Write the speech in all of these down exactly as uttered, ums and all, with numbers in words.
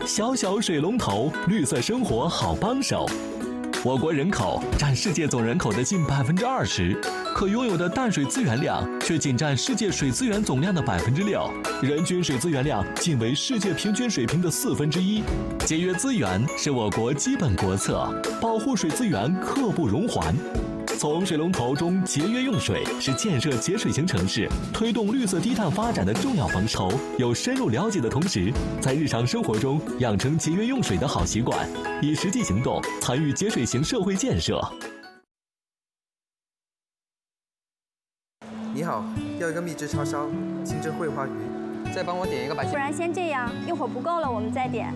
小小水龙头，绿色生活好帮手。我国人口占世界总人口的近百分之二十，可拥有的淡水资源量却仅占世界水资源总量的百分之六，人均水资源量仅为世界平均水平的四分之一。节约资源是我国基本国策，保护水资源刻不容缓。从水龙头中节约用水是建设节水型城市、推动绿色低碳发展的重要方式。有深入了解的同时，在日常生活中养成节约用水的好习惯，以实际行动参与节水型社会建设。 你好，要一个秘制叉烧，清蒸桂花鱼， 再帮我点一个白切。 不然先这样，一会儿不够了我们再点。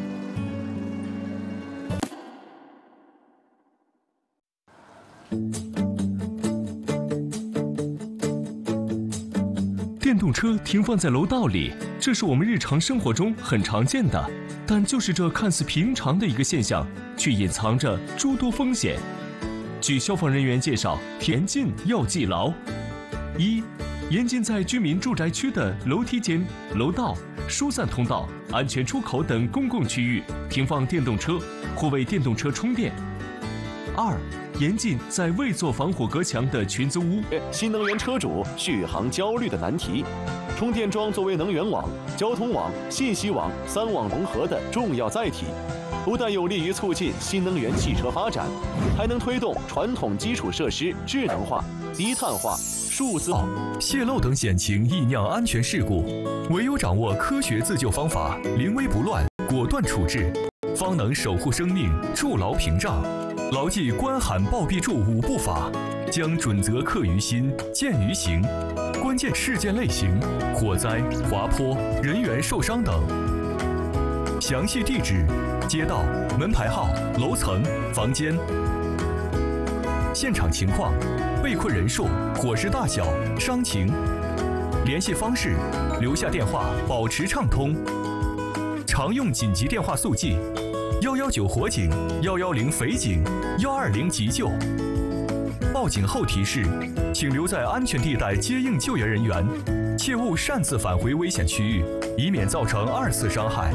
电动车停放在楼道里，这是我们日常生活中很常见的，但就是这看似平常的一个现象，却隐藏着诸多风险。据消防人员介绍，严禁要记牢：一、严禁在居民住宅区的楼梯间、楼道、疏散通道、安全出口等公共区域停放电动车或为电动车充电；二、严禁在未做防火隔墙的群租屋。 新能源车主续航焦虑的难题，充电桩作为能源网、交通网、信息网三网融合的重要载体，不但有利于促进新能源汽车发展，还能推动传统基础设施智能化、低碳化、数字化。 泄漏等险情易酿安全事故，唯有掌握科学自救方法，临危不乱，果断处置，方能守护生命，筑牢屏障。牢记关喊报必助五步法，将准则刻于心，见于行。关键事件类型：火灾、滑坡、人员受伤等。详细地址：街道、门牌号、楼层、房间。现场情况：被困人数、火势大小、伤情。联系方式：留下电话，保持畅通。常用紧急电话速记：幺幺九火警、幺幺零匪警、幺二零急救。报警后提示，请留在安全地带接应救援人员，切勿擅自返回危险区域，以免造成二次伤害。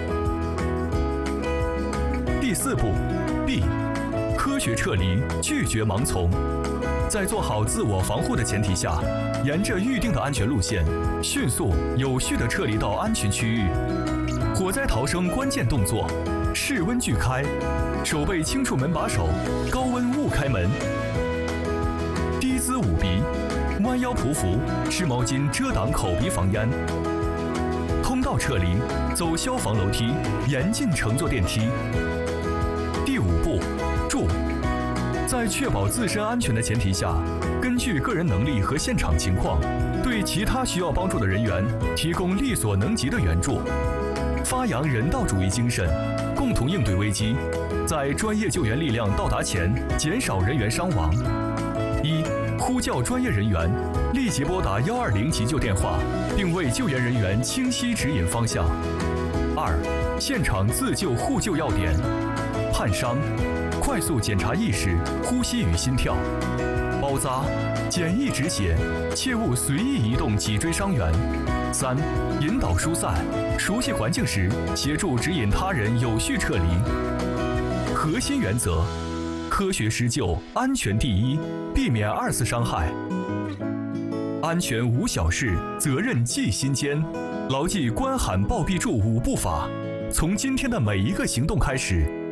第四步 B， 科学撤离，拒绝盲从。在做好自我防护的前提下，沿着预定的安全路线，迅速有序地撤离到安全区域。火灾逃生关键动作：室温拒开，手背轻触门把手，高温勿开门。低姿捂鼻，弯腰匍匐，湿毛巾遮挡口鼻防烟。通道撤离，走消防楼梯，严禁乘坐电梯。第五步，助。在确保自身安全的前提下，根据个人能力和现场情况，对其他需要帮助的人员提供力所能及的援助。发扬人道主义精神，共同应对危机，在专业救援力量到达前减少人员伤亡。一、呼叫专业人员，立即拨打幺二零急救电话，并为救援人员清晰指引方向。二、现场自救互救要点：判伤，快速检查意识、呼吸与心跳；包扎，简易止血，切勿随意移动脊椎伤员。三、引导疏散，熟悉环境时，协助指引他人有序撤离。核心原则：科学施救，安全第一，避免二次伤害。安全无小事，责任记心间。牢记关喊报必助五步法，从今天的每一个行动开始，